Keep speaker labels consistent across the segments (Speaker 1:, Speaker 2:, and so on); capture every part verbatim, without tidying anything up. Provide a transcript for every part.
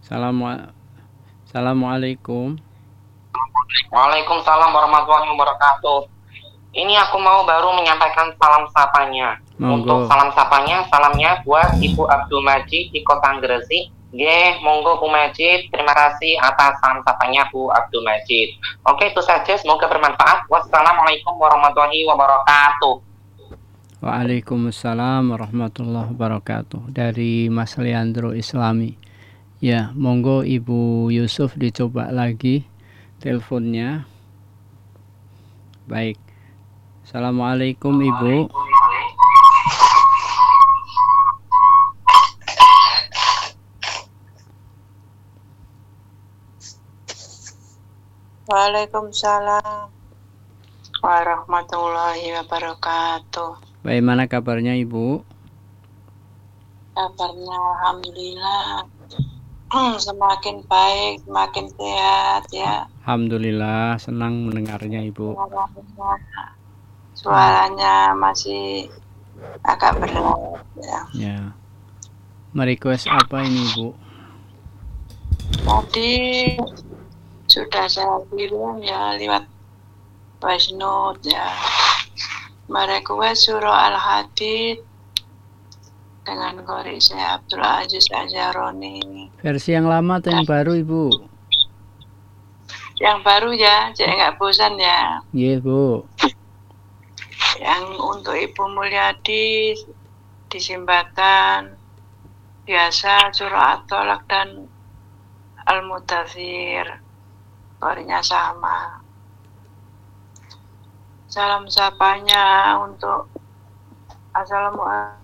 Speaker 1: Salamu- Assalamualaikum.
Speaker 2: Waalaikumsalam warahmatullahi wabarakatuh. Ini aku mau baru menyampaikan salam sapanya. Untuk
Speaker 1: Monggo.
Speaker 2: salam sapanya, salamnya buat Ibu Abdul Majid di Kota Gresik. Nggih, monggo Bu Majid. Terima kasih atas salam sapanya Bu Abdul Majid. Oke, itu saja. Semoga bermanfaat. Wassalamualaikum warahmatullahi wabarakatuh.
Speaker 1: Waalaikumsalam warahmatullahi wabarakatuh. Dari Mas Leandro Islami. Ya, monggo Ibu Yusuf dicoba lagi teleponnya. Baik. Assalamualaikum Ibu.
Speaker 3: Waalaikumsalam warahmatullahi wabarakatuh.
Speaker 1: Bagaimana kabarnya Ibu?
Speaker 3: Kabarnya alhamdulillah semakin baik, semakin sehat ya.
Speaker 1: Alhamdulillah, senang mendengarnya Ibu.
Speaker 3: Suaranya masih agak berat ya.
Speaker 1: Ya. Merequest apa ini Ibu?
Speaker 3: Tadi sudah saya kirim ya lewat voice note ya. Merequest surah Al-Hadid dengan Qori saya Abdul Aziz Azharoni.
Speaker 1: Versi yang lama atau yang baru Ibu?
Speaker 3: Yang baru ya, jadi nggak bosan ya.
Speaker 1: Iya Bu.
Speaker 3: Yang untuk Ibu Mulyadi disimbakan biasa surah At-Tolak dan Al-Mudathir, Qorinya sama. Salam sapanya untuk Assalamualaikum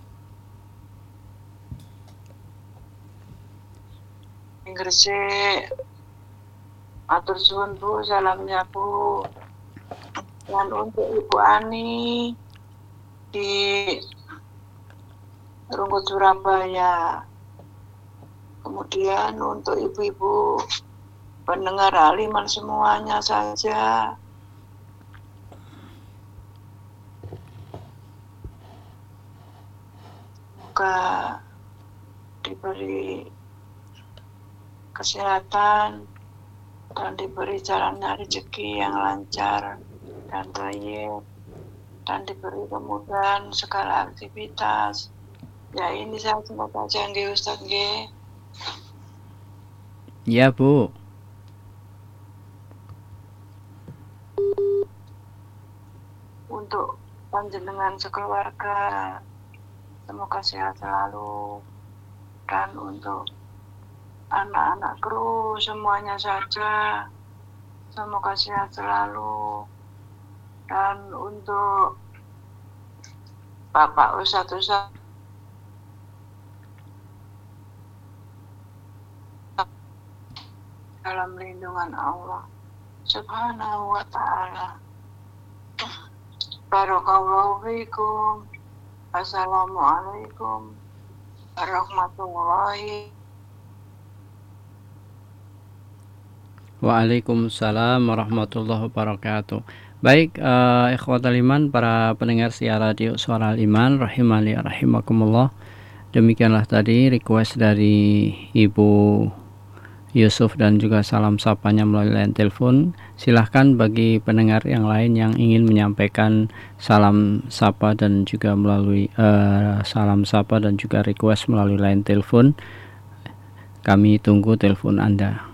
Speaker 3: Gresik. Atur suwun Bu, salamnya Bu. Dan untuk Ibu Ani di Rungkut Surabaya. Kemudian untuk ibu-ibu pendengar Aliman semuanya saja. Semoga diberi kesehatan dan diberi jalannya rezeki yang lancar dan baik, dan diberi kemudahan segala aktivitas. Ya ini saya semoga saja nggih Ustaz nggih.
Speaker 1: Ya Bu.
Speaker 3: Untuk panjenengan sekeluarga semoga sehat selalu, dan untuk anak-anak kru semuanya saja semoga sehat selalu, dan untuk Bapak Ustadz Ustadz dalam lindungan Allah Subhanahu wa ta'ala. Barakallahu fiikum. Assalamualaikum warahmatullahi
Speaker 1: Waalaikumsalam warahmatullahi wabarakatuh. Baik, uh, ikhwatal iman, para pendengar siar radio Suara Al-Iman rahimani rahimakumullah. Demikianlah tadi request dari Ibu Yusuf dan juga salam sapanya melalui line telepon. Silahkan bagi pendengar yang lain yang ingin menyampaikan salam sapa dan juga melalui uh, salam sapa dan juga request melalui line telepon, kami tunggu telepon Anda.